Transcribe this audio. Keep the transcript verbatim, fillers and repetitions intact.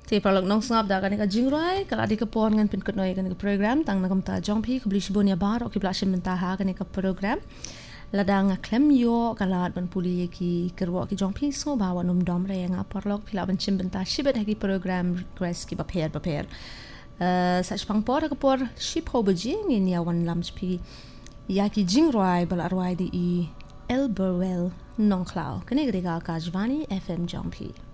Ti parlok nong sngap da kanika jingrai kala di kapon ngan pin kutnoi kanika program tang nakam ta jongpi kubli shibonia bar oki blashin mentaha kanika program ladang klem yo kala ban puli ki kerwo ki jongpi so bawa num dom re nga parlok pila ban chim benta shibet haki program grace ki baper baper uh, sach pang por kapor ship ho baji ni ya wan lam pi yaki jingrai bal arwai di i elberwell nong klau kanika ka jvani fm jongpi